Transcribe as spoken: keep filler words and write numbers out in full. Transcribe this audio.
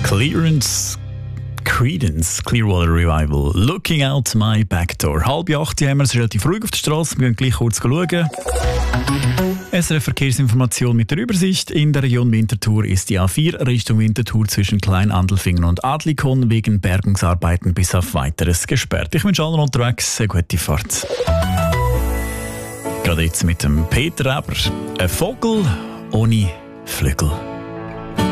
Clearance, Creedence, Clearwater Revival, Looking Out My Backdoor. Halb acht haben wir, es ist relativ ruhig auf der Straße, wir gehen gleich kurz schauen. S R F Verkehrsinformation mit der Übersicht. In der Region Winterthur ist die A vier Richtung Winterthur zwischen Kleinandelfingen und Adlikon wegen Bergungsarbeiten bis auf Weiteres gesperrt. Ich wünsche allen unterwegs eine gute Fahrt. Gerade jetzt mit dem Peter Eber. Ein Vogel ohne Flügel.